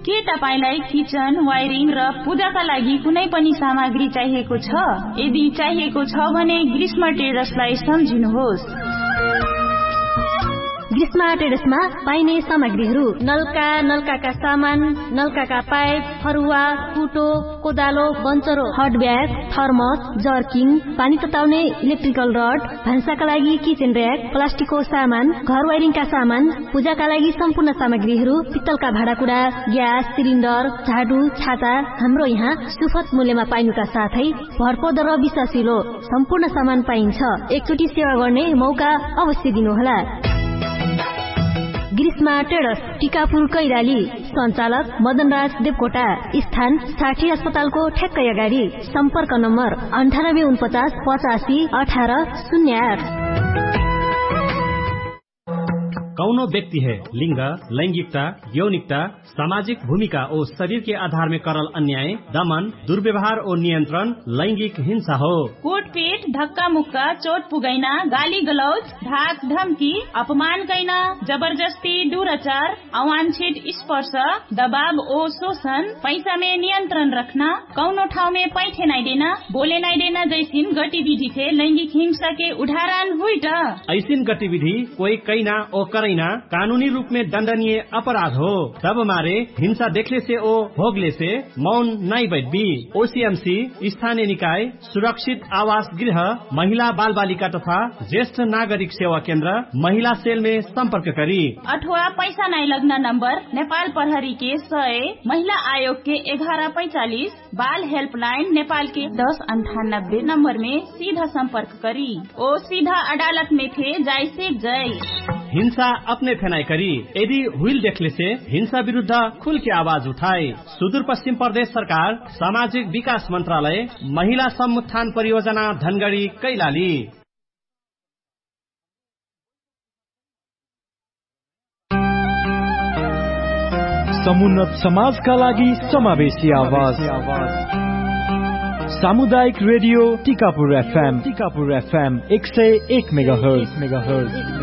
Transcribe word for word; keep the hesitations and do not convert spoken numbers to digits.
के तपाईलाई kitchen, wiring र पूजाका लागि कुनै पनि सामग्री चाहिएको छ? यदि चाहिएको छ भने ग्रीष्म ट्रेडर्सलाई सम्झिनुहोस्। ग्रीष्म ट्रेडर्समा पाइने सामग्रीहरू: नलका, नलकाका सामान, नलकाका पाइप, फरुवा, कुटो, कोदालो, बन्चरो, हट ब्याग, थर्मस, जर्किङ, पानी तताउने इलेक्ट्रिकल रड, भान्साका लागि किचन र्याक, प्लास्टिकको सामान, घर वायरिङका सामान, पूजाका लागि सम्पूर्ण सामग्रीहरू, पित्तलका भाँडाकुँडा, ग्यास सिलिन्डर, झाडु, छाता हाम्रो यहाँ सुपथ मूल्यमा पाइनुका साथै भरपर्दो र विश्वासिलो सम्पूर्ण सामान पाइन्छ। एकचोटि सेवा गर्ने मौका अवश्य दिनुहोला। ग्रीष्म ट्रेडर्स, टिकापुर कैलाली। सञ्चालक मदनराज देवकोटा। स्थान साठी अस्पतालको ठ्याक्कै अगाडि। सम्पर्क नम्बर अन्ठानब्बे उनपचास पचासी अठार शून्य आठ। कौनो व्यक्ति है लिंग, लैंगिकता, यौनिकता, सामाजिक भूमिका और शरीर के आधार में करल अन्याय, दमन, दुर्व्यवहार और नियंत्रण लैंगिक हिंसा हो। कोटपीट, धक्का मुक्का, चोट पुगैना, गाली गलौज, धाक धमकी, अपमान कैना, जबरदस्ती, दुराचार, अवांछित स्पर्श, दबाव और शोषण, पैसा में नियंत्रण रखना, कौनो ठाव में पैठे नहीं देना, बोले नहीं देना जैसिन गतिविधि थे लैंगिक हिंसा के उदाहरण हुई। ऐसिन गतिविधि कोई कैना और करैना कानूनी रूप में दंडनीय अपराध हो। तब मारे हिंसा देखले से ओ भोगले से मौन नहीं बैठबी। ओसीएमसी, स्थानीय निकाय, सुरक्षित आवास गृह, महिला बाल बालिका तथा ज्येष्ठ नागरिक सेवा केंद्र, महिला सेल में संपर्क करी। अथवा पैसा नहीं लगना नंबर नेपाल प्रहरी के सय, महिला आयोग के ग्यारह पैंतालीस, बाल हेल्पलाइन नेपाल के दस अंठानब्बे नंबर में सीधा संपर्क करी। ओ सीधा अदालत में थे जाय से जय। हिंसा अपने फेनाई करी। यदि हुइल देखले से हिंसा विरुद्ध खुल के आवाज उठाए। सुदूर पश्चिम प्रदेश सरकार, सामाजिक विकास मंत्रालय, महिला समुत्थान परियोजना धनगढ़ी कैलाली। समुन्नत समाजका लागि समावेशी आवाज। सामुदायिक radio Tikapur FM Tikapur FM एक सय एक मेगाहर्ज।